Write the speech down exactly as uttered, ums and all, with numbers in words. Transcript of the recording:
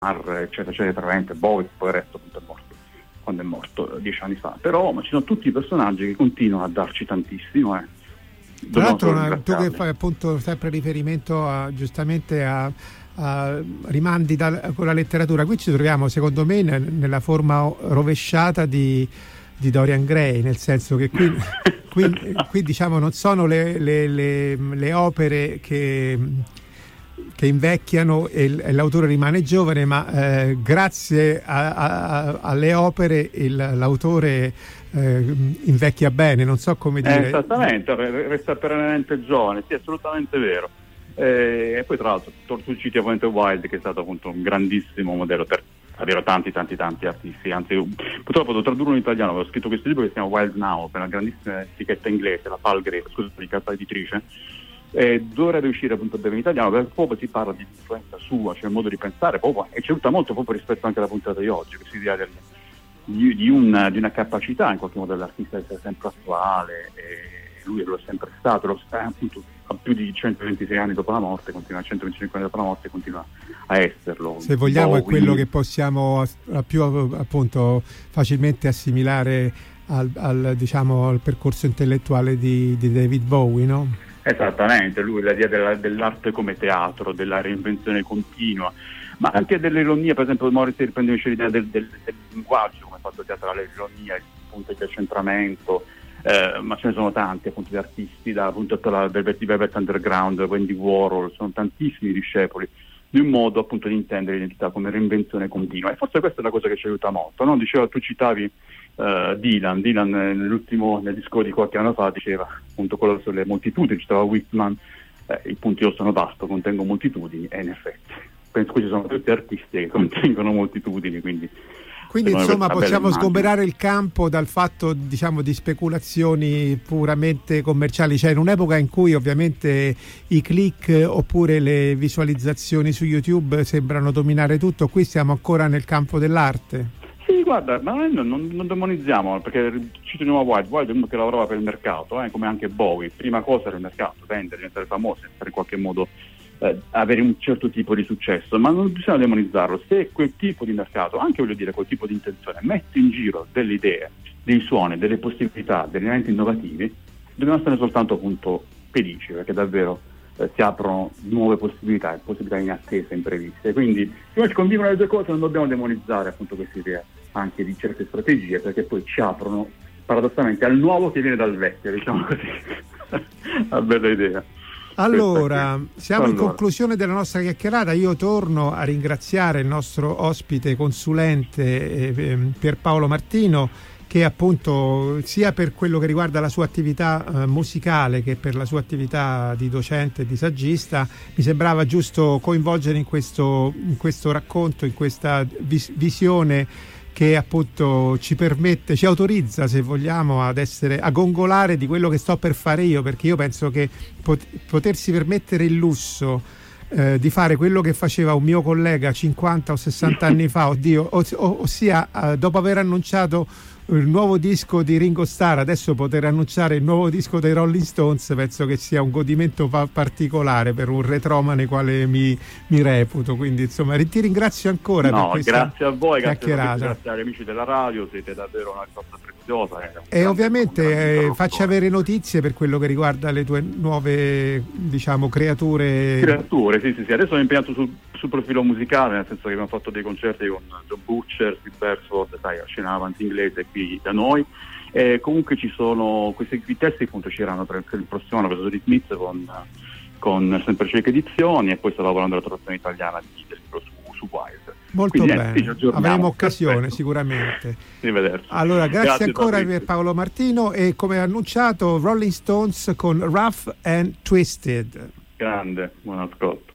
eccetera, eccetera, veramente Bowie, poi il resto appunto è morto quando è morto dieci anni fa, però ma ci sono tutti i personaggi che continuano a darci tantissimo. Eh. Tra l'altro una, tu che fai appunto sempre riferimento a, giustamente a, a rimandi da, con la letteratura, qui ci troviamo secondo me nella forma rovesciata di, di Dorian Gray, nel senso che qui, qui, qui diciamo non sono le, le, le, le opere che che invecchiano e l'autore rimane giovane, ma eh, grazie a, a, alle opere il, l'autore eh, invecchia bene, non so come dire. Eh, esattamente, resta perennemente giovane, sì, assolutamente vero. Eh, e poi tra l'altro tu citi ovviamente Wilde, che è stato appunto un grandissimo modello per avere tanti tanti tanti artisti, anzi purtroppo devo tradurlo in italiano, avevo scritto questo libro che si chiama Wild Now per una grandissima etichetta inglese, la Palgrave, scusa, di casa editrice. Eh, dovrebbe uscire appunto bene in italiano, perché proprio si parla di influenza sua, c'è il modo di pensare proprio, e ci aiuta molto proprio rispetto anche alla puntata di oggi, questa idea del, di, di, una, di una capacità in qualche modo dell'artista di essere sempre attuale, e lui lo è sempre stato, lo sta appunto a più di centoventisei anni dopo la morte, continua a centoventicinque anni dopo la morte, continua a esserlo. Se vogliamo Bowie. È quello che possiamo più appunto facilmente assimilare al, al diciamo al percorso intellettuale di, di David Bowie, no? Esattamente, lui l'idea della, dell'arte come teatro, della reinvenzione continua, ma anche dell'ironia. Per esempio Morrissey riprende invece l'idea del, del, del linguaggio come fatto teatrale, l'ironia, il punto di accentramento, eh, ma ce ne sono tanti appunto di artisti, da appunto la Velvet, Velvet Underground, Wendy Warhol, sono tantissimi discepoli di un modo appunto di intendere l'identità come reinvenzione continua, e forse questa è una cosa che ci aiuta molto, no? Diceva, tu citavi Uh, Dylan, Dylan nell'ultimo nel disco di qualche anno fa diceva appunto quello sulle moltitudini, citava Whitman, eh, i punti io sono vasto, contengo moltitudini, e in effetti penso che ci sono tutti artisti che contengono moltitudini, quindi quindi insomma possiamo sgomberare il campo dal fatto diciamo di speculazioni puramente commerciali, cioè in un'epoca in cui ovviamente i click oppure le visualizzazioni su YouTube sembrano dominare tutto, qui siamo ancora nel campo dell'arte. Sì, guarda, ma non, non, non demonizziamo, perché cito di nuovo Wilde, Wilde è uno che lavorava per il mercato, eh, come anche Bowie. Prima cosa era il mercato, vendere, diventare famoso, per in qualche modo eh, avere un certo tipo di successo, ma non bisogna demonizzarlo. Se quel tipo di mercato, anche voglio dire quel tipo di intenzione, mette in giro delle idee, dei suoni, delle possibilità, degli elementi innovativi, dobbiamo essere soltanto appunto felici, perché davvero eh, si aprono nuove possibilità, possibilità inattese, impreviste. Quindi se ci convivono le due cose non dobbiamo demonizzare appunto queste idee anche di certe strategie, perché poi ci aprono paradossalmente al nuovo che viene dal vecchio, diciamo così. Una bella idea. Allora, siamo allora. in conclusione della nostra chiacchierata. Io torno a ringraziare il nostro ospite consulente eh, Pierpaolo Martino, che appunto sia per quello che riguarda la sua attività eh, musicale che per la sua attività di docente e di saggista mi sembrava giusto coinvolgere in questo, in questo racconto, in questa vis- visione che appunto ci permette, ci autorizza, se vogliamo, ad essere a gongolare di quello che sto per fare io, perché io penso che pot- potersi permettere il lusso eh, di fare quello che faceva un mio collega cinquanta o sessanta anni fa, oddio, os- ossia eh, dopo aver annunciato il nuovo disco di Ringo Starr, adesso poter annunciare il nuovo disco dei Rolling Stones, penso che sia un godimento pa- particolare per un retromane quale mi, mi reputo. Quindi insomma ti ringrazio ancora no, per questa grazie a voi, grazie, a grazie agli amici della radio, siete davvero una cosa preziosa, eh. E ovviamente eh, facci avere notizie per quello che riguarda le tue nuove diciamo creature creature sì sì sì adesso sono impegnato sul, sul profilo musicale, nel senso che abbiamo fatto dei concerti con John Butcher, Steve Beresford, sai, a scena avanti inglese qui da noi, e comunque ci sono questi i testi appunto c'erano per il prossimo anno preso di Smith con, con sempre Cieche Edizioni, e poi sto lavorando alla traduzione italiana di, del libro su, su Wild. Molto Quindi, bene, eh, avremo occasione Perfetto. Sicuramente. Arrivederci. Allora, grazie, grazie ancora per Paolo Martino, e come annunciato Rolling Stones con Rough and Twisted. Grande, buon ascolto.